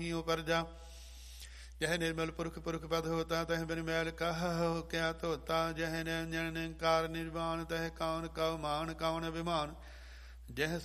मांगियो परजा। यह निर्मल पुरख पुरख पद होता तह बिन मैल कहा हो क्या तोता। जह निरंजन कार निर्वाण तह कौन कौ मान कौन अभिमान। जह